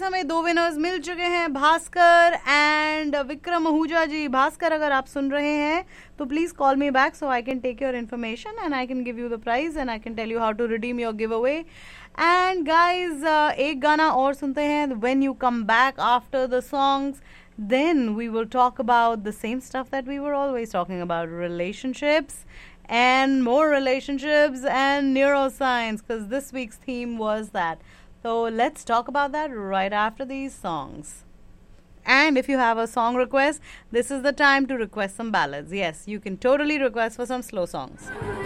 हमें 2 विनर्स मिल चुके हैं, भास्कर एंड विक्रम आहूजा जी. भास्कर, अगर आप सुन रहे हैं तो please call me back so I can take your information and I can give you the prize and I can tell you how to redeem your give away. And guys, एक गाना और सुनते हैं. When you come back after the songs, then we will talk about the same stuff that we were always talking about, relationships and more relationships and neuroscience, because this week's theme was that. So let's talk about that right after these songs. And if you have a song request, this is the time to request some ballads. Yes, you can totally request for some slow songs.